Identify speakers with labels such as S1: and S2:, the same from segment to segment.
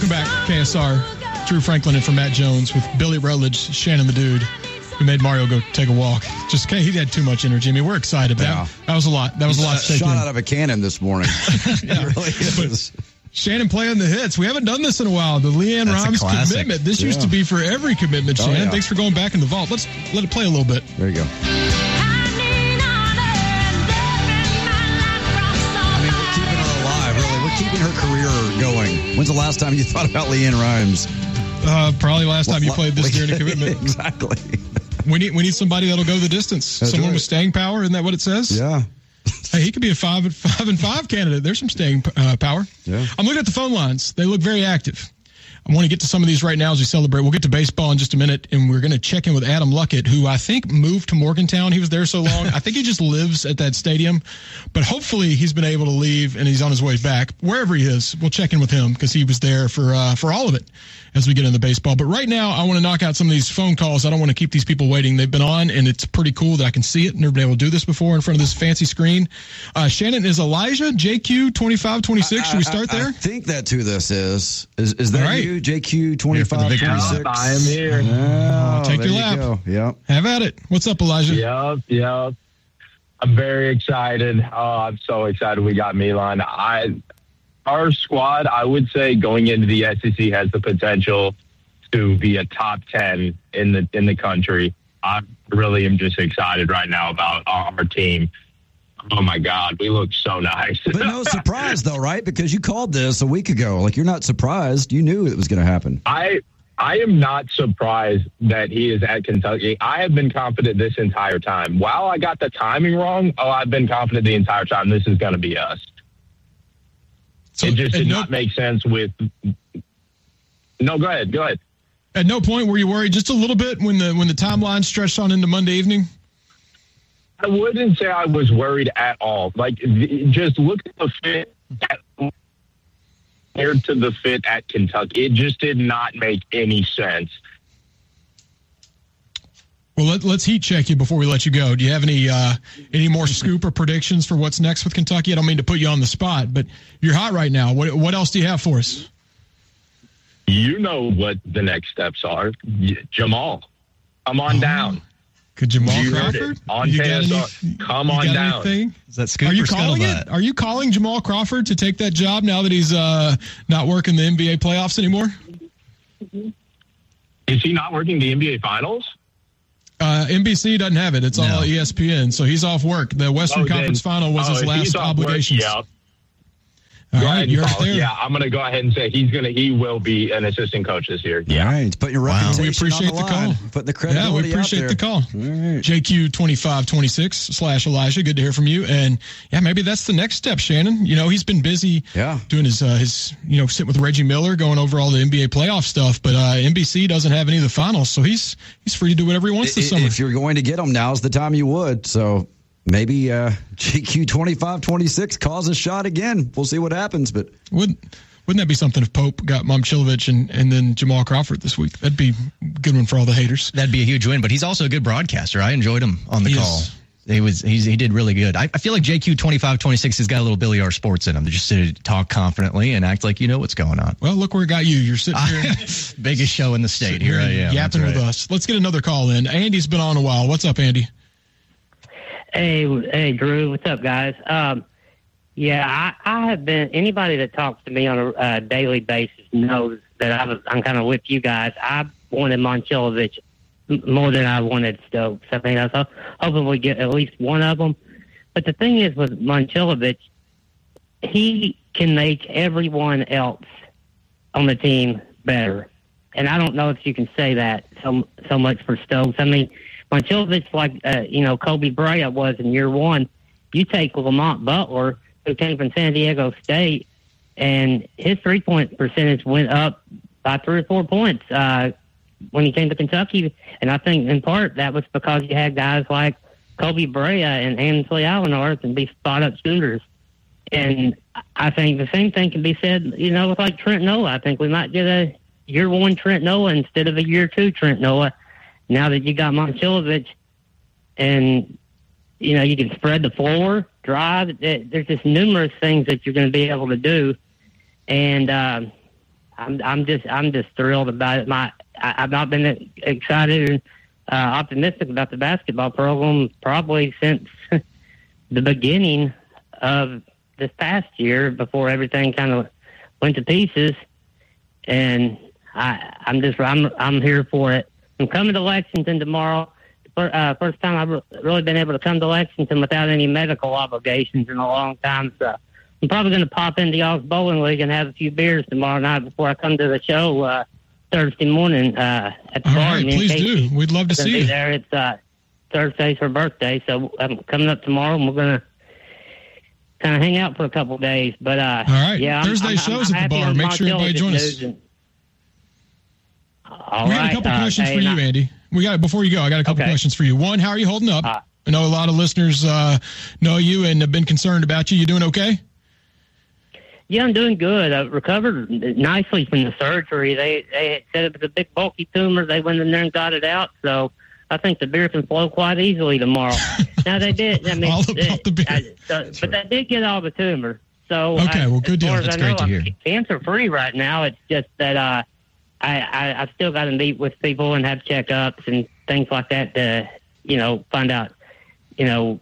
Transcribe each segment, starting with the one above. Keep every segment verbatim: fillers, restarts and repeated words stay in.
S1: Welcome back, K S R. Drew Franklin and for Matt Jones with Billy Rutledge, Shannon the Dude, who made Mario go take a walk. Just he had too much energy. I mean, we're excited.
S2: Yeah.
S1: That, that was a lot. That was
S2: He's
S1: a lot.
S2: A shot out of a cannon this morning.
S1: Yeah.
S2: It really is.
S1: But Shannon playing the hits. We haven't done this in a while. The Leanne Rhymes commitment. This yeah. used to be for every commitment, Shannon. Oh, yeah. Thanks for going back in the vault. Let's let it play a little bit.
S2: There you go. Keeping her career going. When's the last time you thought about Leanne Rhymes?
S1: Uh, probably last time you played this during a commitment.
S2: Exactly.
S1: We need we need somebody that'll go the distance.
S2: That's
S1: Someone
S2: right.
S1: with staying power. Isn't that what it says?
S2: Yeah.
S1: Hey, he could be a five and five and five candidate. There's some staying uh, power.
S2: Yeah.
S1: I'm looking at the phone lines. They look very active. I want to get to some of these right now as we celebrate. We'll get to baseball in just a minute, and we're going to check in with Adam Luckett, who I think moved to Morgantown. He was there so long. I think he just lives at that stadium. But hopefully he's been able to leave, and he's on his way back. Wherever he is, we'll check in with him because he was there for uh, for all of it as we get into baseball. But right now, I want to knock out some of these phone calls. I don't want to keep these people waiting. They've been on, and it's pretty cool that I can see it. Never been able to do this before in front of this fancy screen. Uh, Shannon, is Elijah J Q twenty-five twenty-six? Should we start there?
S2: I, I think that's who this is. Is, is that
S1: right.
S2: you, J Q twenty-five twenty-six?
S3: I am here.
S2: Oh,
S1: take your
S2: you
S1: lap.
S2: Go. Yep.
S1: Have at it. What's up, Elijah?
S3: Yep, yep. I'm very excited. Oh, I'm so excited we got Milan. I, our squad, I would say, going into the S E C has the potential to be a top ten in the in the country. I really am just excited right now about our, our team. Oh, my God. We look so nice.
S2: But no surprise, though, right? Because you called this a week ago. Like, you're not surprised. You knew it was going to happen.
S3: I I am not surprised that he is at Kentucky. I have been confident this entire time. While I got the timing wrong, oh, I've been confident the entire time this is going to be us.
S1: So,
S3: it just did
S1: no,
S3: not make sense with... No, go ahead. Go ahead.
S1: At no point were you worried just a little bit when the when the timeline stretched on into Monday evening?
S3: I wouldn't say I was worried at all. Like, just look at the fit at, compared to the fit at Kentucky. It just did not make any sense.
S1: Well, let, let's heat check you before we let you go. Do you have any uh, any more scoop or predictions for what's next with Kentucky? I don't mean to put you on the spot, but you're hot right now. What what else do you have for us?
S3: You know what the next steps are. Jamal, come on oh. down.
S1: Could Jamal
S3: you
S1: Crawford
S3: on K S R? Any, come on down.
S1: Anything?
S4: Is that scoop
S1: Are you
S4: or
S1: calling it? Are you calling Jamal Crawford to take that job now that he's uh, not working the N B A playoffs anymore?
S3: Is he not working the N B A finals?
S1: Uh, N B C doesn't have it. It's no. all E S P N, so he's off work. The Western
S3: oh,
S1: Conference
S3: then,
S1: Final was
S3: oh,
S1: his last obligation.
S3: Yep.
S1: All go right, you're right there.
S3: Yeah, I'm going to go ahead and say he's going to. He will be an assistant coach this year.
S2: Yeah, right. Put your
S1: wow.
S2: reputation
S1: We appreciate
S2: on the,
S1: the call.
S2: Line. Put the credibility.
S1: Yeah, we appreciate
S2: out
S1: the call.
S2: Right.
S1: J Q twenty-five twenty-six slash Elijah. Good to hear from you. And yeah, maybe that's the next step, Shannon. You know, he's been busy.
S2: Yeah.
S1: doing his uh, his you know sitting with Reggie Miller, going over all the N B A playoff stuff. But uh, N B C doesn't have any of the finals, so he's he's free to do whatever he wants this
S2: if,
S1: summer.
S2: If you're going to get him, now's the time you would. So. Maybe uh, G Q twenty-five twenty-six calls a shot again. We'll see what happens. But
S1: wouldn't wouldn't that be something if Pope got Momcilovic and, and then Jamal Crawford this week? That'd be a good one for all the haters.
S4: That'd be a huge win. But he's also a good broadcaster. I enjoyed him on the
S1: he
S4: call.
S1: Is.
S4: He was he's, he did really good. I, I feel like J Q twenty-five twenty-six has got a little Billy R Sports in him. They just to talk confidently and act like you know what's going on.
S1: Well, look where it got you. You're sitting here.
S4: Biggest show in the state. Here I am.
S1: Yapping right. with us. Let's get another call in. Andy's been on a while. What's up, Andy?
S5: Hey, hey, Drew. What's up, guys? Um, yeah, I, I have been. Anybody that talks to me on a uh, daily basis knows that I was. I'm kind of with you guys. I wanted Momcilovic more than I wanted Stokes. I mean, I was hoping we get at least one of them. But the thing is, with Momcilovic, he can make everyone else on the team better. And I don't know if you can say that so so much for Stokes. I mean. Momcilovic, like uh, you know, Kobe Bryant was in year one. You take Lamont Butler, who came from San Diego State, and his three-point percentage went up by three or four points uh, when he came to Kentucky. And I think in part that was because you had guys like Kobe Bryant and Ansley Allenarth and be spot-up shooters. And I think the same thing can be said, you know, with like Trent Noah. I think we might get a year one Trent Noah instead of a year two Trent Noah. Now that you got Momcilovic and, you know, you can spread the floor, drive, there's just numerous things that you're going to be able to do. And um, I'm I'm just I'm just thrilled about it. My I, I've not been excited and uh, optimistic about the basketball program probably since the beginning of this past year, before everything kind of went to pieces. And I I'm just I'm I'm here for it. I'm coming to Lexington tomorrow. For, uh, first time I've really been able to come to Lexington without any medical obligations in a long time. So I'm probably going to pop into y'all's bowling league and have a few beers tomorrow night before I come to the show uh, Thursday morning uh, at the
S1: All
S5: bar.
S1: right,
S5: Me and
S1: please
S5: Casey
S1: do. We'd love to
S5: are gonna
S1: see
S5: be
S1: you.
S5: there. It's uh, Thursday's her birthday, so I'm coming up tomorrow, and we're going to kind of hang out for a couple of days. But uh,
S1: All right,
S5: yeah, I'm,
S1: Thursday
S5: I'm,
S1: shows
S5: I'm
S1: at the
S5: happy
S1: bar.
S5: on
S1: Make
S5: my
S1: sure everybody
S5: television
S1: join us.
S5: news and- All
S1: we got
S5: right,
S1: a couple
S5: uh,
S1: questions
S5: hey,
S1: for you,
S5: and I-
S1: Andy. We got before you go. I got a couple
S5: Okay.
S1: questions for you. One, how are you holding up?
S5: Uh,
S1: I know a lot of listeners uh, know you and have been concerned about you. You doing okay?
S5: Yeah, I'm doing good. I recovered nicely from the surgery. They they had said it was a big bulky tumor. They went in there and got it out. So I think the beer can flow quite easily tomorrow. Now they did. I mean,
S1: All about the beer.
S5: I, so, but they did get all the tumor. So
S1: Okay,
S5: I,
S1: well, good
S5: as
S1: deal.
S5: far as
S1: That's
S5: I
S4: great
S5: know,
S4: to
S5: I'm
S4: hear.
S5: cancer free right now. It's just that uh, I I I've still got to meet with people and have checkups and things like that to you know find out you know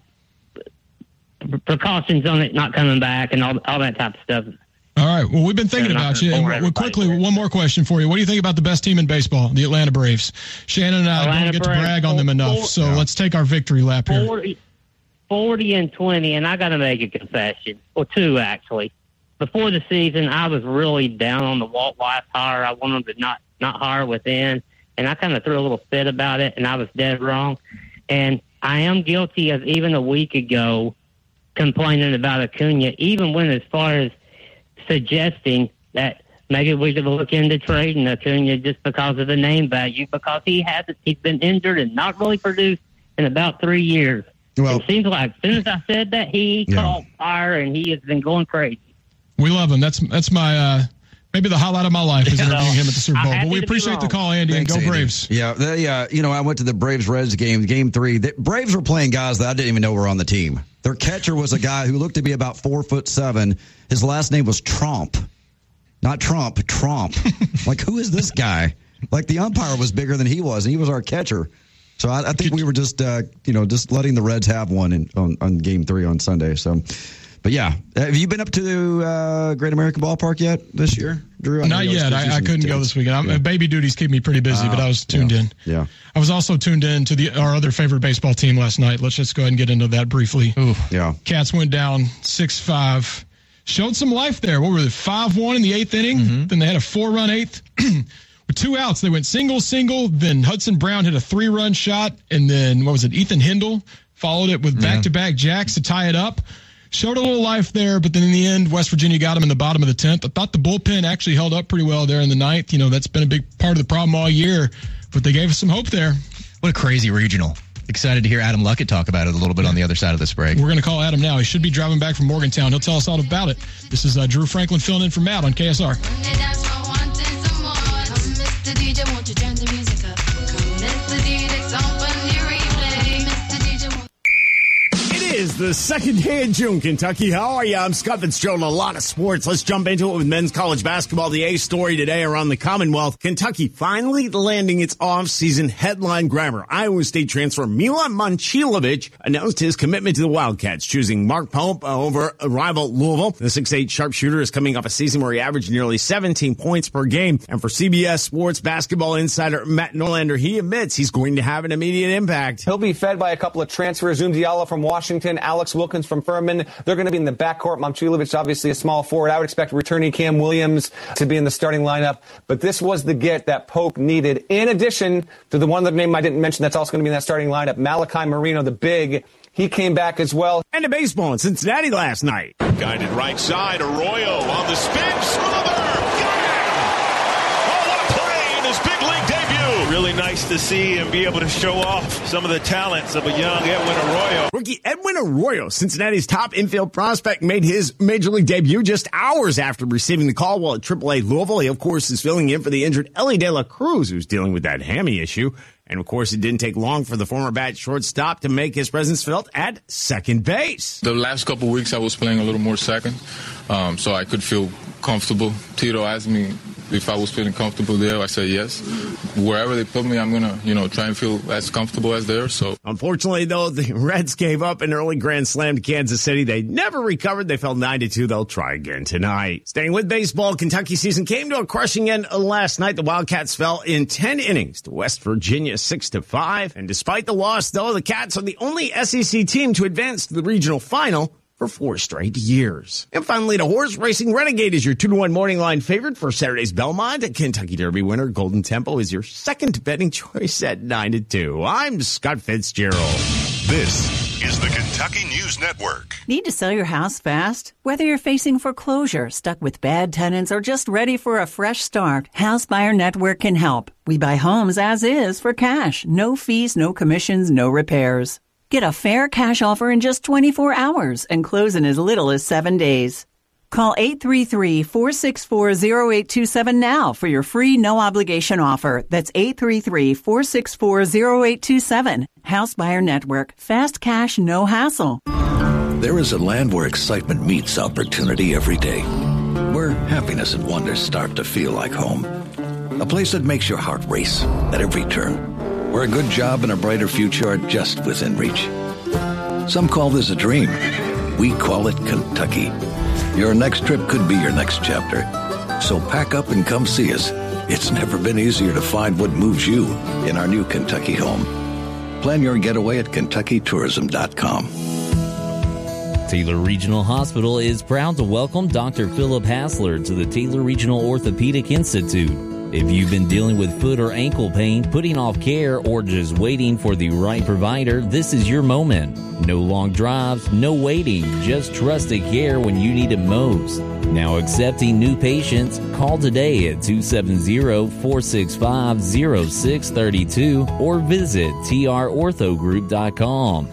S5: precautions on it not coming back and all all that type of stuff.
S1: All right. Well, we've been thinking
S5: Yeah, not
S1: about you.
S5: gonna
S1: And
S5: bore
S1: well,
S5: everybody
S1: quickly,
S5: with it.
S1: one more question for you. What do you think about the best team in baseball, the Atlanta Braves? Shannon and I
S5: Atlanta
S1: don't get to
S5: Braves.
S1: brag on them enough,
S5: Four-
S1: so let's take our victory lap here.
S5: forty, forty and twenty, and I got to make a confession, or two actually. Before the season, I was really down on the Walt Weiss hire. I wanted them to not not hire within, and I kind of threw a little fit about it, and I was dead wrong. And I am guilty of even a week ago complaining about Acuna, even when as far as suggesting that maybe we could look into trading Acuna just because of the name value, because he hasn't, he's been injured and not really produced in about three years.
S2: Well,
S5: It seems like as soon as I said that, he
S2: Yeah.
S5: caught fire and he has been going crazy.
S1: We love him. That's that's my uh, maybe the highlight of my life is
S5: Yeah.
S1: interviewing him at the Super
S5: I'm
S1: Bowl.
S5: happy
S1: But we
S5: to be
S1: appreciate the
S5: wrong.
S1: call, Andy,
S2: Thanks,
S1: and go
S2: Andy.
S1: Braves.
S2: Yeah, they, uh, you know, I went to the Braves-Reds game, game three. The Braves were playing guys that I didn't even know were on the team. Their catcher was a guy who looked to be about four foot seven. His last name was Trump. Not Trump, Trump. Like, who is this guy? Like, the umpire was bigger than he was, and he was our catcher. So I, I think we were just, uh, you know, just letting the Reds have one in, on, on game three on Sunday. So, but yeah, have you been up to uh, Great American Ballpark yet this year, Drew? I know
S1: Not
S2: you
S1: yet.
S2: always
S1: I, I
S2: do
S1: couldn't
S2: some
S1: go
S2: tickets.
S1: this weekend. I'm,
S2: Yeah.
S1: Baby duties keep me pretty busy, but I was tuned
S2: yeah.
S1: in.
S2: Yeah.
S1: I was also tuned in to the our other favorite baseball team last night. Let's just go ahead and get into that briefly.
S4: Ooh.
S2: Yeah.
S1: Cats went down six five. Showed some life there. What were they, five one in the eighth inning?
S2: Mm-hmm.
S1: Then they had a four-run eighth. With two outs, they went single, single. Then Hudson Brown hit a three-run shot. And then, what was it, Ethan Hindle followed it with back-to-back jacks to tie it up. Showed a little life there, but then in the end, West Virginia got him in the bottom of the tenth. I thought the bullpen actually held up pretty well there in the ninth. You know, that's been a big part of the problem all year, but they gave us some hope there.
S4: What a crazy regional. Excited to hear Adam Luckett talk about it a little bit on the other side of this break.
S1: We're going to call Adam now. He should be driving back from Morgantown. He'll tell us all about it. This is uh, Drew Franklin filling in for Matt on K S R.
S6: It is the second day of June, Kentucky. How are you? I'm Scott Fitzgerald. A lot of sports. Let's jump into it with men's college basketball. The A story today around the Commonwealth. Kentucky finally landing its off-season headline grabber. Iowa State transfer Milan Momcilovic announced his commitment to the Wildcats, choosing Mark Pope over rival Louisville. The six foot eight sharpshooter is coming off a season where he averaged nearly seventeen points per game. And for C B S Sports basketball insider Matt Norlander, he admits he's going to have an immediate impact.
S7: He'll be fed by a couple of transfers. Zoom Diallo from Washington, Alex Wilkins from Furman. They're going to be in the backcourt. Momcilovic, obviously a small forward. I would expect returning Cam Williams to be in the starting lineup. But this was the get that Pope needed. In addition to the one other name I didn't mention that's also going to be in that starting lineup, Malachi Marino, the big. He came back as well.
S6: And to baseball in Cincinnati last night.
S8: Guided right side, Arroyo on the spin, smother, got him! Oh, what a play in his big league debut!
S9: Really nice to see him be able to show off some of the talents of a young Edwin Arroyo.
S6: Rookie Edwin Arroyo, Cincinnati's top infield prospect, made his major league debut just hours after receiving the call while at triple A Louisville. He, of course, is filling in for the injured Ellie De La Cruz, who's dealing with that hammy issue. And, of course, it didn't take long for the former bat shortstop to make his presence felt at second base.
S10: The last couple of weeks I was playing a little more second, um, so I could feel comfortable. Tito asked me if I was feeling comfortable there, I said yes. Wherever they put me, I'm going to, you know, try and feel as comfortable as there. So,
S6: unfortunately, though, the Reds gave up an early grand slam to Kansas City. They never recovered. They fell nine to two. They'll try again tonight. Staying with baseball, Kentucky season came to a crushing end last night. The Wildcats fell in ten innings to West Virginia six to five. And despite the loss, though, the Cats are the only S E C team to advance to the regional final for four straight years. And finally, the horse racing Renegade is your two to one morning line favorite for Saturday's Belmont. Kentucky Derby winner Golden Tempo is your second betting choice at nine to two. I'm Scott Fitzgerald.
S11: This is the Kentucky News Network.
S12: Need to sell your house fast? Whether you're facing foreclosure, stuck with bad tenants, or just ready for a fresh start, House Buyer Network can help. We buy homes as is for cash. No fees, no commissions, no repairs. Get a fair cash offer in just twenty-four hours and close in as little as seven days. Call eight three three, four six four, zero eight two seven now for your free no-obligation offer. That's eight three three, four six four, zero eight two seven. House Buyer Network. Fast cash, no hassle.
S13: There is a land where excitement meets opportunity every day, where happiness and wonder start to feel like home. A place that makes your heart race at every turn, where a good job and a brighter future are just within reach. Some call this a dream. We call it Kentucky. Your next trip could be your next chapter. So pack up and come see us. It's never been easier to find what moves you in our new Kentucky home. Plan your getaway at Kentucky Tourism dot com.
S14: Taylor Regional Hospital is proud to welcome Doctor Philip Hassler to the Taylor Regional Orthopedic Institute. If you've been dealing with foot or ankle pain, putting off care, or just waiting for the right provider, this is your moment. No long drives, no waiting, just trusted care when you need it most. Now accepting new patients, call today at two seven zero, four six five, zero six three two or visit T R ortho group dot com.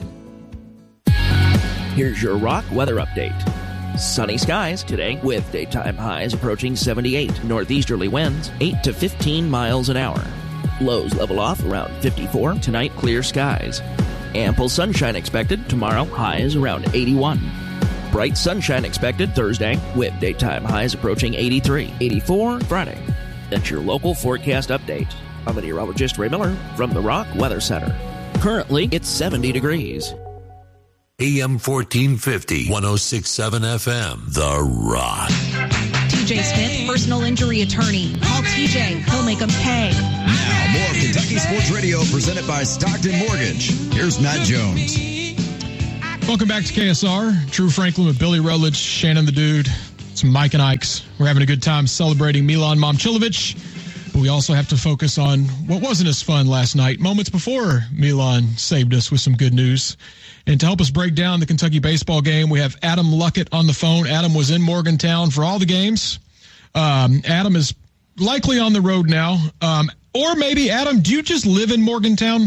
S15: Here's your Rock weather update. Sunny skies today with daytime highs approaching seventy-eight, northeasterly winds eight to fifteen miles an hour. Lows level off around fifty-four, tonight clear skies. Ample sunshine expected tomorrow, highs around eighty-one. Bright sunshine expected Thursday with daytime highs approaching eighty-three, eighty-four Friday. That's your local forecast update. I'm meteorologist Ray Miller from the Rock Weather Center. Currently, it's seventy degrees.
S11: A M fourteen fifty, one oh six point seven F M, The Rock.
S16: T J Smith, personal injury attorney. Call T J. He'll make them pay.
S2: Now, more Kentucky Sports Radio presented by Stockton Mortgage. Here's Matt Jones.
S1: Welcome back to K S R. Drew Franklin with Billy Rutledge, Shannon the Dude, some Mike and Ikes. We're having a good time celebrating Milan Momcilovic, but we also have to focus on what wasn't as fun last night, moments before Milan saved us with some good news. And to help us break down the Kentucky baseball game, we have Adam Luckett on the phone. Adam was in Morgantown for all the games. Um, Adam is likely on the road now. Um, or maybe, Adam, do you just live in Morgantown?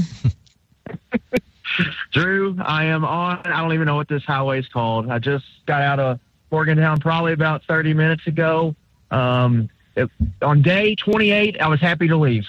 S17: Drew, I am on. I don't even know what this highway is called. I just got out of Morgantown probably about thirty minutes ago. Um, it, on day twenty-eight, I was happy to leave.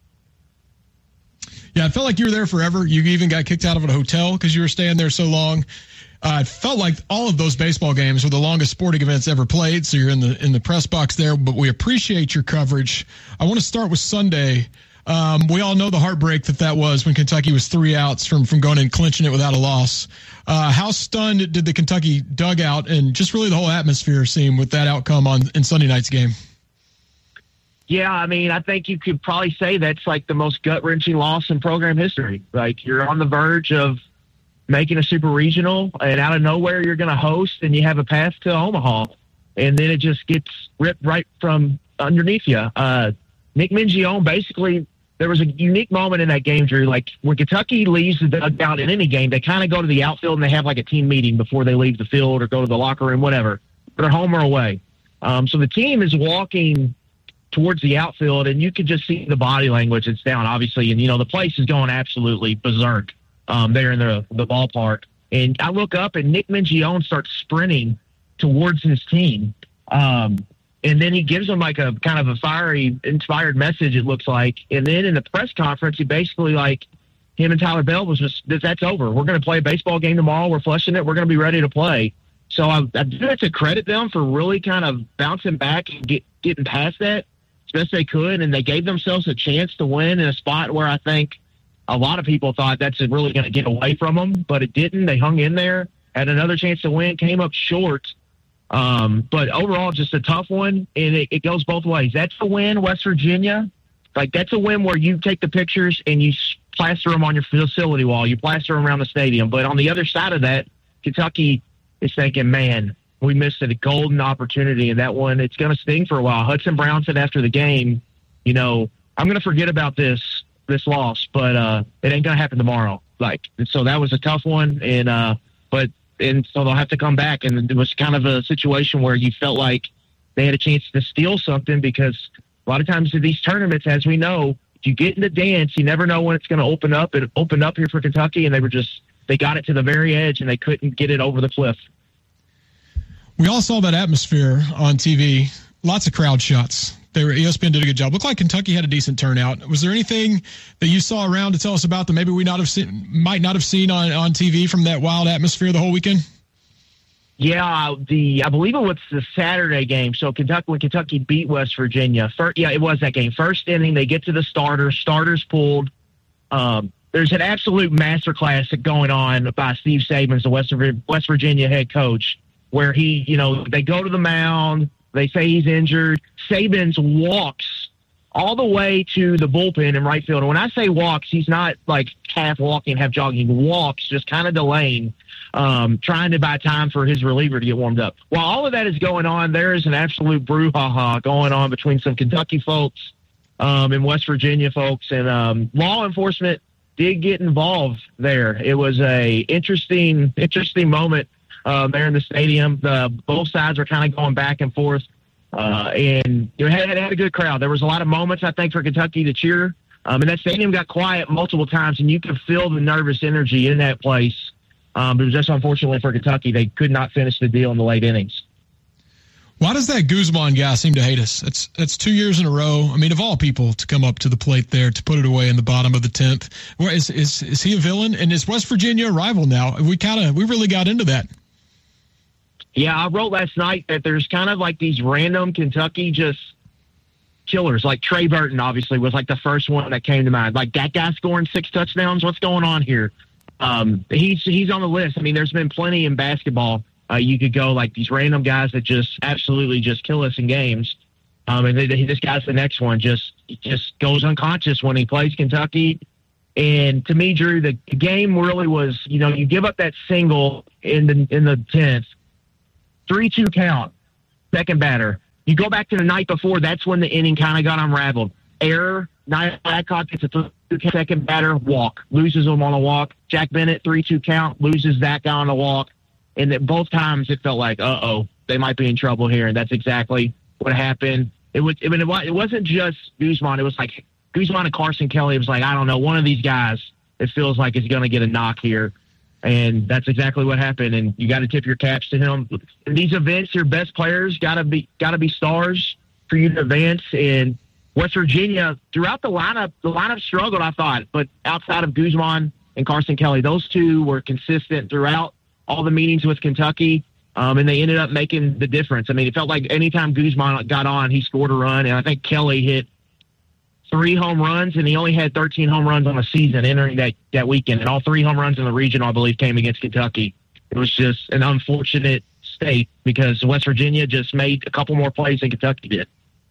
S1: Yeah, it felt like you were there forever. You even got kicked out of a hotel because you were staying there so long. Uh, it felt like all of those baseball games were the longest sporting events ever played, so you're in the in the press box there, but we appreciate your coverage. I want to start with Sunday. Um, we all know the heartbreak that that was when Kentucky was three outs from, from going and clinching it without a loss. Uh, how stunned did the Kentucky dugout and just really the whole atmosphere seem with that outcome on in Sunday night's game?
S17: Yeah, I mean, I think you could probably say that's like the most gut-wrenching loss in program history. Like, you're on the verge of making a super regional, and out of nowhere you're going to host, and you have a path to Omaha, and then it just gets ripped right from underneath you. Uh, Nick Mingione, basically, there was a unique moment in that game, Drew. Like, when Kentucky leaves the dugout in any game, they kind of go to the outfield and they have like a team meeting before they leave the field or go to the locker room, whatever. They're home or away. Um, so the team is walking towards the outfield, and you could just see the body language. It's down, obviously, and, you know, the place is going absolutely berserk um, there in the, the ballpark. And I look up, and Nick Mingione starts sprinting towards his team. Um, and then he gives them, like, a kind of a fiery, inspired message, it looks like. And then in the press conference, he basically, like, him and Tyler Bell was just, that's over. We're going to play a baseball game tomorrow. We're flushing it. We're going to be ready to play. So I, I do have to credit them for really kind of bouncing back and get, getting past that. as best they could, and they gave themselves a chance to win in a spot where I think a lot of people thought that's really going to get away from them, but it didn't. They hung in there, had another chance to win, came up short. Um, but overall, just a tough one, and it, it goes both ways. That's a win, West Virginia. Like, that's a win where you take the pictures and you plaster them on your facility wall. You plaster them around the stadium. But on the other side of that, Kentucky is thinking, man, we missed a golden opportunity, and that one, it's going to sting for a while. Hudson Brown said after the game, you know, I'm going to forget about this this loss, but uh, it ain't going to happen tomorrow. Like, and so that was a tough one, and uh, but and so they'll have to come back, and it was kind of a situation where you felt like they had a chance to steal something, because a lot of times in these tournaments, as we know, if you get in the dance, you never know when it's going to open up. It opened up here for Kentucky, and they were just they got it to the very edge, and they couldn't get it over the cliff.
S1: We all saw that atmosphere on T V. Lots of crowd shots. They were, E S P N did a good job. Looked like Kentucky had a decent turnout. Was there anything that you saw around to tell us about that maybe we not have seen, might not have seen on, on T V from that wild atmosphere the whole weekend?
S17: Yeah, the I believe it was the Saturday game. So Kentucky, when Kentucky beat West Virginia, first, yeah, it was that game. First inning, they get to the starters. Starters pulled. Um, there's an absolute masterclass going on by Steve Sabins, the West West Virginia head coach, where he, you know, they go to the mound. They say he's injured. Sabins walks all the way to the bullpen in right field. And when I say walks, he's not like half walking, half jogging. He walks, just kind of delaying, um, trying to buy time for his reliever to get warmed up. While all of that is going on, there is an absolute brouhaha going on between some Kentucky folks um, and West Virginia folks. And um, law enforcement did get involved there. It was a interesting, interesting moment. Uh, there in the stadium, the, both sides were kind of going back and forth, uh, and you know, had, had a good crowd. There was a lot of moments, I think, for Kentucky to cheer, um, and that stadium got quiet multiple times, and you could feel the nervous energy in that place. Um, it was just unfortunately for Kentucky, they could not finish the deal in the late innings.
S1: Why does that Guzman guy seem to hate us? It's it's two years in a row. I mean, of all people to come up to the plate there to put it away in the bottom of the tenth. Is is is he a villain? And is West Virginia a rival now? We kind of we really got into that.
S17: Yeah, I wrote last night that there's kind of like these random Kentucky just killers. Like Trey Burton, obviously, was like the first one that came to mind. Like, that guy scoring six touchdowns, what's going on here? Um, he's he's on the list. I mean, there's been plenty in basketball. Uh, you could go like these random guys that just absolutely just kill us in games. Um, and they, they, this guy's the next one. Just just goes unconscious when he plays Kentucky. And to me, Drew, the game really was, you know, you give up that single in the in the tenth. three two count, second batter. You go back to the night before, that's when the inning kind of got unraveled. Error, Knight Adcock gets a three two count, second batter, walk. Loses him on a walk. Jack Bennett, three two count, loses that guy on a walk. And that both times it felt like, uh-oh, they might be in trouble here. And that's exactly what happened. It was, I mean, it wasn't just Guzman. It was like Guzman and Carson Kelly. It was like, I don't know, one of these guys, it feels like is going to get a knock here. And that's exactly what happened. And you got to tip your caps to him. In these events, your best players got to be got to be stars for you to advance. And West Virginia, throughout the lineup, the lineup struggled, I thought. But outside of Guzman and Carson Kelly, those two were consistent throughout all the meetings with Kentucky. Um, and they ended up making the difference. I mean, it felt like anytime Guzman got on, he scored a run. And I think Kelly hit three home runs, and he only had thirteen home runs on the season entering that, that weekend. And all three home runs in the region, I believe, came against Kentucky. It was just an unfortunate state because West Virginia just made a couple more plays than Kentucky did.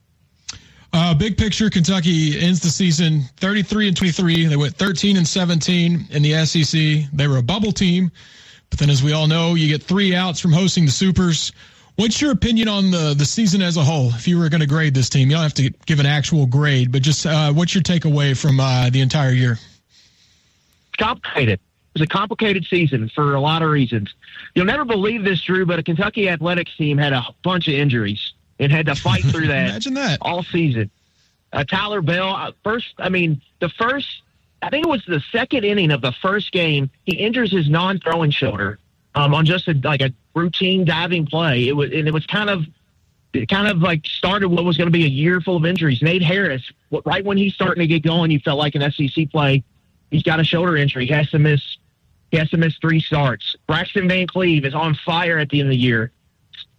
S1: Uh, big picture, Kentucky ends the season thirty-three and twenty-three. They went thirteen and seventeen in the S E C. They were a bubble team. But then, as we all know, you get three outs from hosting the Supers. What's your opinion on the, the season as a whole? If you were going to grade this team, you don't have to give an actual grade, but just uh, what's your takeaway from uh, the entire year?
S17: Complicated. It was a complicated season for a lot of reasons. You'll never believe this, Drew, but a Kentucky athletics team had a bunch of injuries and had to fight through that,
S1: Imagine that
S17: all season. Uh, Tyler Bell, uh, first, I mean, the first, I think it was the second inning of the first game, he injures his non-throwing shoulder um, on just a, like a routine diving play. It was, and it was kind of, it kind of like started what was going to be a year full of injuries. Nate Harris, right when he's starting to get going, you felt like an S E C play. He's got a shoulder injury. He has to miss, he has to miss three starts. Braxton Van Cleve is on fire at the end of the year.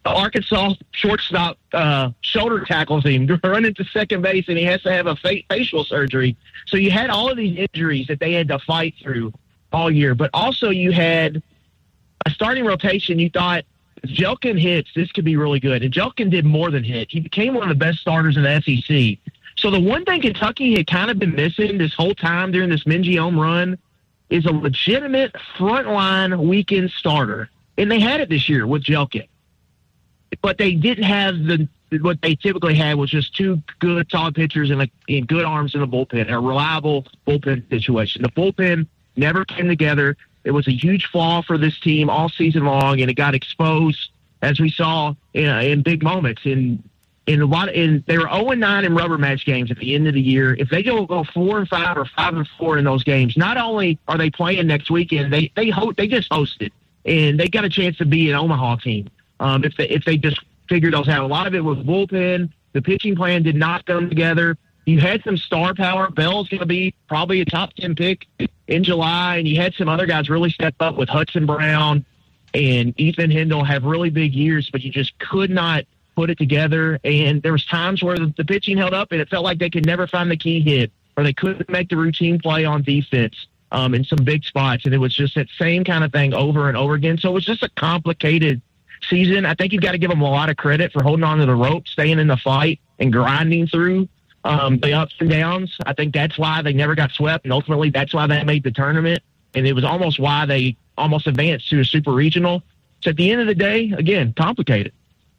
S17: Arkansas shortstop uh, shoulder tackles him to run into second base, and he has to have a fa- facial surgery. So you had all of these injuries that they had to fight through all year. But also you had a starting rotation. You thought, if Jelkin hits, this could be really good. And Jelkin did more than hit. He became one of the best starters in the S E C. So the one thing Kentucky had kind of been missing this whole time during this Mingione run is a legitimate frontline weekend starter. And they had it this year with Jelkin. But they didn't have the what they typically had was just two good, solid pitchers and, a, and good arms in the bullpen, a reliable bullpen situation. The bullpen never came together. It was a huge flaw for this team all season long, and it got exposed, as we saw in, in big moments. In in a lot, of, in they were zero and nine in rubber match games at the end of the year. If they go go four and five or five and four in those games, not only are they playing next weekend, they they ho- they just hosted, and they got a chance to be an Omaha team. Um, if they if they just figured those out. A lot of it was bullpen. The pitching plan did not come together. You had some star power. Bell's going to be probably a top ten pick in July, and you had some other guys really step up with Hudson Brown and Ethan Hindle have really big years, but you just could not put it together. And there was times where the, the pitching held up, and it felt like they could never find the key hit, or they couldn't make the routine play on defense um, in some big spots. And it was just that same kind of thing over and over again. So it was just a complicated season. I think you've got to give them a lot of credit for holding on to the rope, staying in the fight, and grinding through um, the ups and downs. I think that's why they never got swept, and ultimately that's why they made the tournament, and it was almost why they almost advanced to a super regional. So at the end of the day, again, complicated.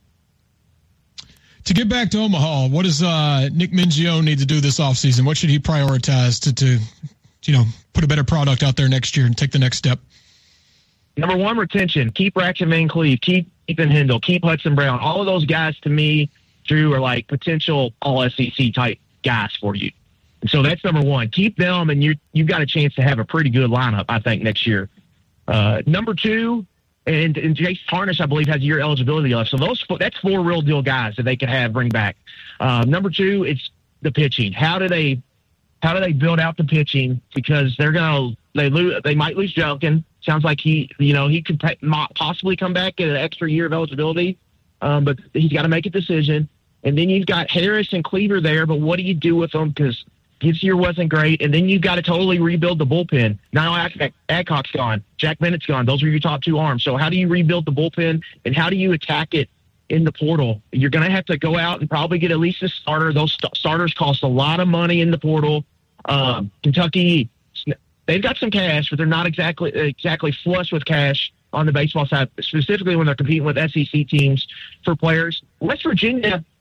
S1: To get back to Omaha, what does uh, Nick Mingione need to do this offseason? What should he prioritize to, to, you know, put a better product out there next year and take the next step?
S17: Number one, retention. Keep Braxton Van Cleve. Keep Ethan Hindle. Keep Hudson Brown. All of those guys, to me, Drew, are like potential all S E C type guys for you. And so that's number one. Keep them, and you you've got a chance to have a pretty good lineup, I think, next year. Uh, number two, and, and Jace Harnish, I believe, has a year eligibility left. So those that's four real deal guys that they could have bring back. Uh, number two, it's the pitching. How do they how do they build out the pitching? Because they're gonna they lose they might lose Jelkin. Sounds like he, you know, he could possibly come back at an extra year of eligibility, um, but he's got to make a decision. And then you've got Harris and Cleaver there, but what do you do with them? Because his year wasn't great. And then you've got to totally rebuild the bullpen. Now Adcock's gone. Jack Bennett's gone. Those are your top two arms. So how do you rebuild the bullpen, and how do you attack it in the portal? You're going to have to go out and probably get at least a starter. Those st- starters cost a lot of money in the portal. Um, Kentucky, they've got some cash, but they're not exactly exactly flush with cash on the baseball side, specifically when they're competing with S E C teams for players. West Virginia,